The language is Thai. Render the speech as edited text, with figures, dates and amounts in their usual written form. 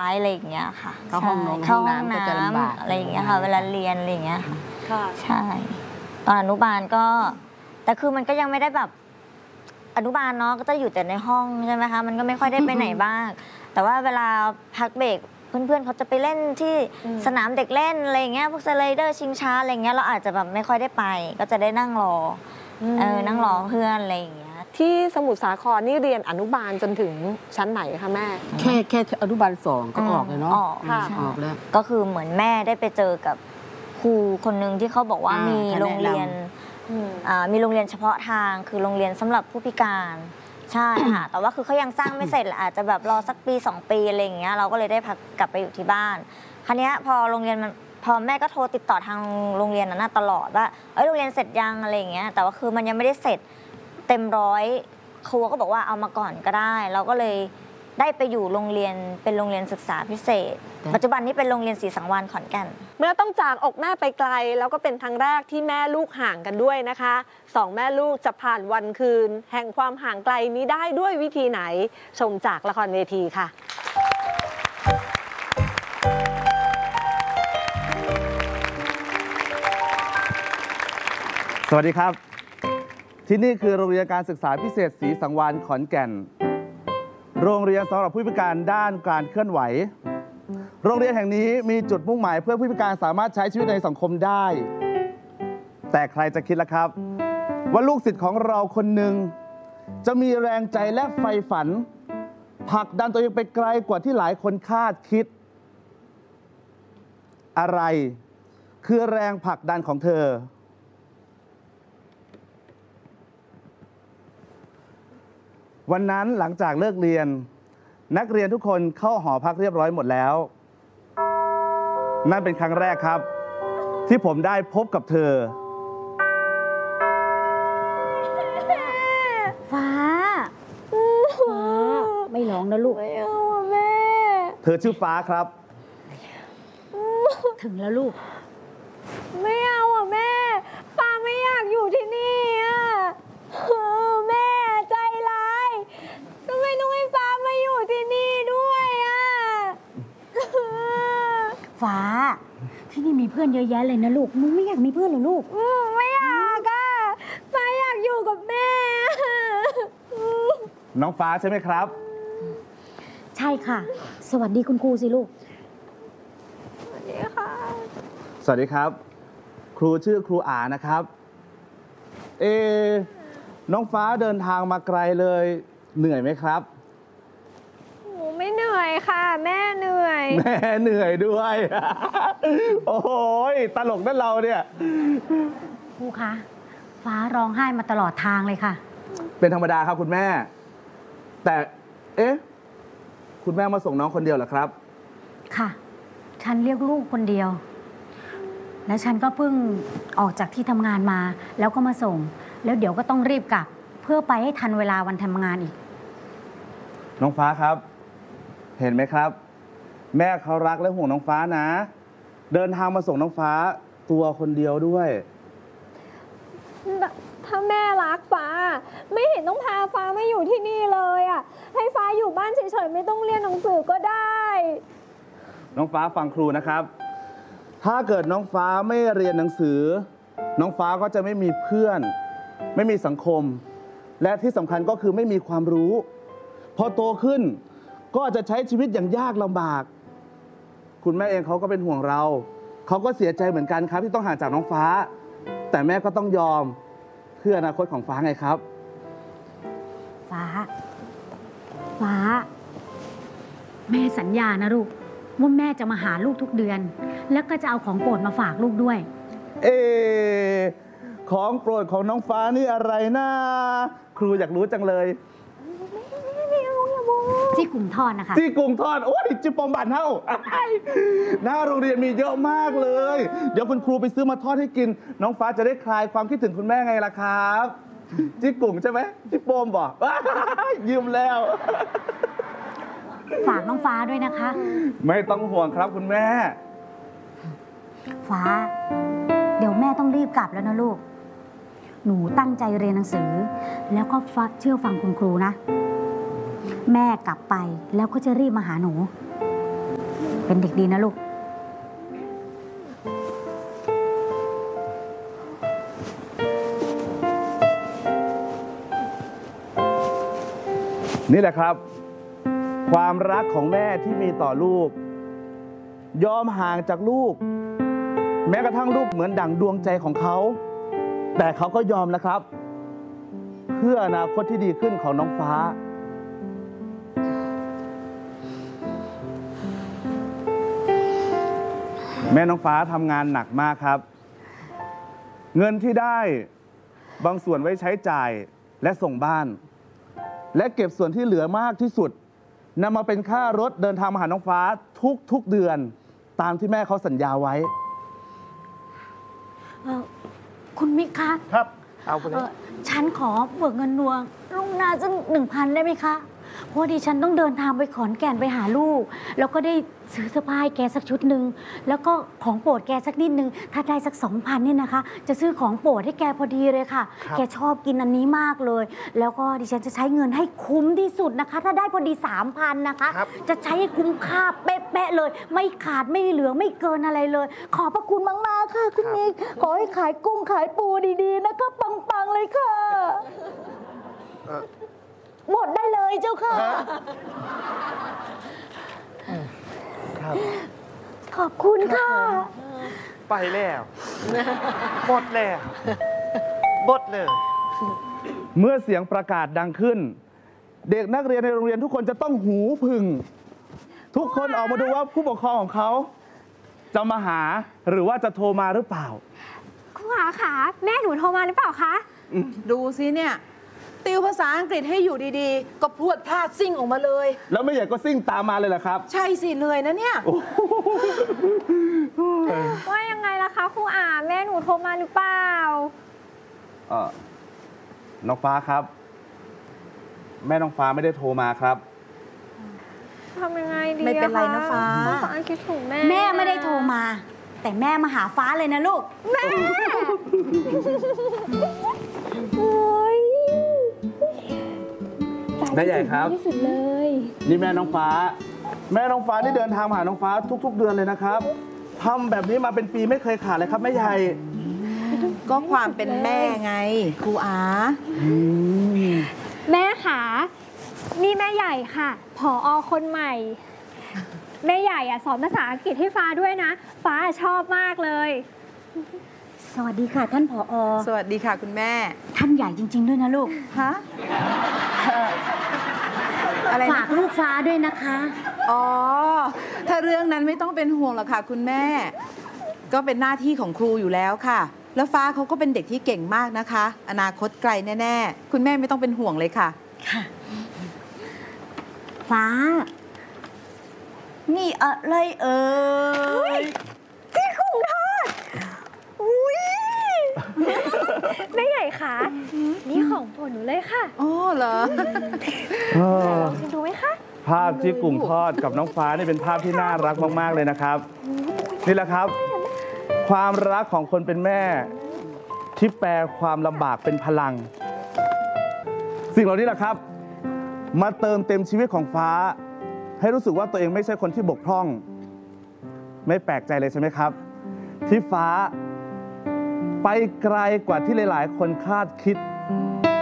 ายอะไรอย่างเงี้ยค่ะเข้าห้องน้ำก็จะลำบากอะไรอย่างเงี้ยค่ะเวลาเรียนอะไรอย่างเงี้ยค่ะใช่ตอนอนุบาลก็แต่คือมันก็ยังไม่ได้แบบอนุบาลเนาะก็จะอยู่แต่ในห้องใช่ไหมคะมันก็ไม่ค่อยได้ไปไหนบ้างแต่ว่าเวลาพักเบรกเพื่อนๆเขาจะไปเล่นที่สนามเด็กเล่นอะไรอย่างเงี้ยพวกสไลเดอร์ชิงช้าอะไรเงี้ยเราอาจจะแบบไม่ค่อยได้ไปก็จะได้นั่งรอนั่งรอเพื่อนอะไรอย่างเงี้ยที่สมุทรสาครนี่เรียนอนุบาลจนถึงชั้นไหนคะแม่แค่อนุบาล2ก็ออกเลยเนาะออกแล้วก็คือเหมือนแม่ได้ไปเจอกับครูคนหนึ่งที่เขาบอกว่ามีโรงเรียนมีโรงเรียนเฉพาะทางคือโรงเรียนสำหรับผู้พิการใช่ค่ะ แต่ว่าคือเขายังสร้างไม่เสร็จอาจจะแบบรอสักปี2 ปีอะไรอย่างเงี้ยเราก็เลยได้พักกลับไปอยู่ที่บ้านคราวนี้พอโรงเรียนมันพอแม่ก็โทรติดต่อทางโรงเรียนนั้นตลอดว่าโรงเรียนเสร็จยังอะไรอย่างเงี้ยแต่ว่าคือมันยังไม่ได้เสร็จเต็มร้อยครูก็บอกว่าเอามาก่อนก็ได้เราก็เลยได้ไปอยู่โรงเรียนเป็นโรงเรียนศึกษาพิเศษปัจจุบันนี้เป็นโรงเรียนศรีสังวาลขอนแก่นเมื่อต้องจากอกแม่ไปไกลแล้วก็เป็นครั้งแรกที่แม่ลูกห่างกันด้วยนะคะ2 แม่ลูกจะผ่านวันคืนแห่งความห่างไกลนี้ได้ด้วยวิธีไหนชมจากละครเวทีค่ะสวัสดีครับที่นี่คือโรงเรียนการศึกษาพิเศษศรีสังวาลขอนแก่นโรงเรียนสำหรับผู้พิการด้านการเคลื่อนไหวโรงเรียนแห่งนี้มีจุดมุ่งหมายเพื่อผู้พิการสามารถใช้ชีวิตในสังคมได้แต่ใครจะคิดล่ะครับว่าลูกศิษย์ของเราคนหนึ่งจะมีแรงใจและใฝ่ฝันผลักดันตัวเองไปไกลกว่าที่หลายคนคาดคิดอะไรคือแรงผลักดันของเธอวันนั้นหลังจากเลิกเรียนนักเรียนทุกคนเข้าหอพักเรียบร้อยหมดแล้วนั่นเป็นครั้งแรกครับที่ผมได้พบกับเธอฟ้าไม่ร้องนะลูกไม่เอาแม่เธอชื่อฟ้าครับถึงแล้วลูกไม่เอาแม่ฟ้าไม่อยากอยู่ที่นี่แม่ใจร้ายทำไมต้องให้ฟ้ามาอยู่ที่นี่ด้วยฟ้าที่นี่มีเพื่อนเยอะแยะเลยนะลูกมึงไม่อยากมีเพื่อนเหรอลูกไม่อยากฟ้าอยากอยู่กับแม่น้องฟ้าใช่ไหมครับใช่ค่ะสวัสดีคุณครูสิลูกสวัสดีค่ะสวัสดีครับครูชื่อครูอานะครับน้องฟ้าเดินทางมาไกลเลยเหนื่อยไหมครับไม่เหนื่อยค่ะแม่เหนื่อยแม่เหนื่อยด้วยโอ้โหตลกนั่นเราเนี่ยครูคะฟ้าร้องไห้มาตลอดทางเลยค่ะเป็นธรรมดาครับคุณแม่แต่คุณแม่มาส่งน้องคนเดียวเหรอครับค่ะฉันเรียกลูกคนเดียวและฉันก็เพิ่งออกจากที่ทำงานมาแล้วก็มาส่งแล้วเดี๋ยวก็ต้องรีบกลับเพื่อไปให้ทันเวลาวันทำงานอีกน้องฟ้าครับเห็นไหมครับแม่เขารักและห่วงน้องฟ้านะเดินทางมาส่งน้องฟ้าตัวคนเดียวด้วยถ้าแม่รักฟ้าไม่เห็นต้องพาฟ้ามาอยู่ที่นี่เลยให้ฟ้าอยู่บ้านเฉยๆไม่ต้องเรียนหนังสือก็ได้น้องฟ้าฟังครูนะครับถ้าเกิดน้องฟ้าไม่เรียนหนังสือน้องฟ้าก็จะไม่มีเพื่อนไม่มีสังคมและที่สำคัญก็คือไม่มีความรู้พอโตขึ้นก็จะใช้ชีวิตอย่างยากลำบากคุณแม่เองเขาก็เป็นห่วงเราเขาก็เสียใจเหมือนกันครับที่ต้องห่างจากน้องฟ้าแต่แม่ก็ต้องยอมเพื่ออนาคตของฟ้าไงครับฟ้าแม่สัญญานะลูกว่าแม่จะมาหาลูกทุกเดือนแล้วก็จะเอาของโปรดมาฝากลูกด้วยของโปรดของน้องฟ้านี่อะไรนะครูอยากรู้จังเลยจี้กุ่งทอดนะคะจี้กุ่งทอดโอ้ยจิปอมบันเท่าหน้าโรงเรียนมีเยอะมากเลยเดี๋ยวคุณครูไปซื้อมาทอดให้กินน้องฟ้าจะได้คลายความคิดถึงคุณแม่ไงล่ะครับจี้กุ่งใช่ไหมจิปอมบอกยืมแล้วฝากน้องฟ้าด้วยนะคะไม่ต้องห่วงครับคุณแม่ฟ้าเดี๋ยวแม่ต้องรีบกลับแล้วนะลูกหนูตั้งใจเรียนหนังสือแล้วก็เชื่อฟังคุณครูนะแม่กลับไปแล้วก็จะรีบมาหาหนูเป็นเด็กดีนะลูกนี่แหละครับ ความรักของแม่ที่มีต่อลูก ยอมห่างจากลูก แม้กระทั่งลูกเหมือนดั่งดวงใจของเขา แต่เขาก็ยอมแล้วครับ เพื่ออนาคตที่ดีขึ้นของน้องฟ้า แม่น้องฟ้าทำงานหนักมากครับ เงินที่ได้บางส่วนไว้ใช้จ่ายและส่งบ้าน และเก็บส่วนที่เหลือมากที่สุดนำมาเป็นค่ารถเดินทางมาหาน้องฟ้าทุกเดือน ตามที่แม่เขาสัญญาไว้คุณมิกคะครับ เอาไปเลยฉันขอเบิกเงินนวงลุงนาสัก1,000ได้ไหมคะ เพราะดิฉันต้องเดินทางไปขอนแก่นไปหาลูก แล้วก็ได้ซื้อเสื้อผ้าให้แกสักชุดหนึ่งแล้วก็ของโปรดแกสักนิดนึง ถ้าได้สัก 2,000เนี่ยนะคะ จะซื้อของโปรดให้แกพอดีเลยค่ะครับแกชอบกินอันนี้มากเลย แล้วก็ดิฉันจะใช้เงินให้คุ้มที่สุดนะคะ ถ้าได้พอดี 3,000นะคะครับจะใช้ให้คุ้มค่าเป๊ะๆเลย ไม่ขาดไม่เหลือไม่เกินอะไรเลย ขอบพระคุณมากๆค่ะ คุณมิกขอให้ขายกุ้งขายปูดีๆนะคะปังๆเลยค่ะ หมดได้เลยเจ้าค่ะครับขอบคุณค่ะไปแล้วหมดแล้วหมดเลยเมื่อเสียงประกาศดังขึ้น เด็กนักเรียนในโรงเรียนทุกคนจะต้องหูผึ่ง ทุกคนออกมาดูว่าผู้ปกครองของเขา จะมาหาหรือว่าจะโทรมาหรือเปล่าครูหาขาแม่หนูโทรมาหรือเปล่าคะดูสิเนี่ย ติวภาษาอังกฤษให้อยู่ดีๆ ก็พรวดพลาดซิ่งออกมาเลยแล้วไม่ใหญ่ก็ซิ่งตามมาเลยเหรอครับใช่สิเหนื่อยนะเนี่ยว่ายังไงล่ะคะครูอาแม่หนูโทรมาหรือเปล่าน้องฟ้าครับ แม่น้องฟ้าไม่ได้โทรมาครับทำยังไงดีไม่เป็นไรนะฟ้าภาษาอังกฤษของแม่แม่ไม่ได้โทรมา แต่แม่มาหาฟ้าเลยนะลูกโอ้ยแม่ใหญ่ครับที่สุดเลยนี่แม่น้องฟ้า แม่น้องฟ้านี่เดินทางมาหาน้องฟ้าทุก ๆ เดือนเลยนะครับทำแบบนี้มาเป็นปีไม่เคยขาดเลยครับแม่ใหญ่ก็ความเป็นแม่ไงครูอาแม่ขานี่แม่ใหญ่ค่ะผอคนใหม่ แม่ใหญ่สอนภาษาอังกฤษให้ฟ้าด้วยนะ ฟ้าชอบมากเลยสวัสดีค่ะ ท่านผอสวัสดีค่ะคุณแม่ท่านใหญ่จริง ๆ ด้วยนะลูกฮะ อะไรฝานะกลูกฟ้าด้วยนะคะอ๋อ ถ้าเรื่องนั้นไม่ต้องเป็นห่วงหรอกค่ะคุณแม่ ก็เป็นหน้าที่ของครูอยู่แล้วค่ะ แล้วฟ้าเขาก็เป็นเด็กที่เก่งมากนะคะ อนาคตไกลแน่ๆ คุณแม่ไม่ต้องเป็นห่วงเลยค่ะค่ะ ฟ้า นี่อะไรเอ่ยที่กุ้งทอดอุ้ยแม่ใหญ่ขานี่ของโปรดหนูเลยค่ะอ๋อเหรอลองชิมดูไหมคะภาพที่กุ้งทอดกับน้องฟ้านี่เป็นภาพที่น่ารักมากๆเลยนะครับ นี่แหละครับ ความรักของคนเป็นแม่ ที่แปลความลำบากเป็นพลัง สิ่งเหล่านี้แหละครับ มาเติมเต็มชีวิตของฟ้า ให้รู้สึกว่าตัวเองไม่ใช่คนที่บกพร่อง ไม่แปลกใจเลยใช่ไหมครับ ที่ฟ้าไปไกลกว่าที่หลายๆ คนคาดคิด